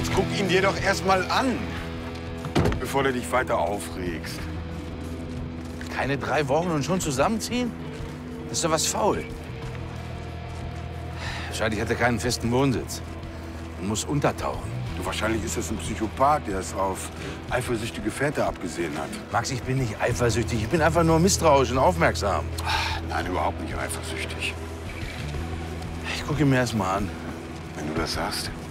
Jetzt guck ihn dir doch erst mal an, bevor du dich weiter aufregst. Keine 3 Wochen und schon zusammenziehen? Das ist doch was faul. Wahrscheinlich hat er keinen festen Wohnsitz und muss untertauchen. Du, wahrscheinlich ist das ein Psychopath, der es auf eifersüchtige Väter abgesehen hat. Max, ich bin nicht eifersüchtig. Ich bin einfach nur misstrauisch und aufmerksam. Nein, überhaupt nicht eifersüchtig. Ich gucke ihn mir erst mal an. Wenn du das sagst.